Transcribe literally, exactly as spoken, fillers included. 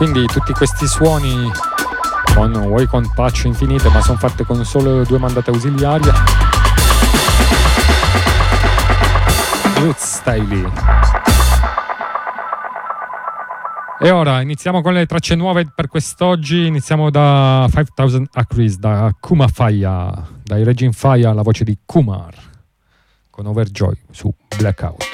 quindi tutti questi suoni con, vuoi con patch infinite, ma sono fatte con solo due mandate ausiliarie. Roots stai lì. E ora iniziamo con le tracce nuove per quest'oggi. Iniziamo da cinquemila Acres, da Kuma Faya, dai Regine Faya, la voce di Kumar con Overjoy su Blackout.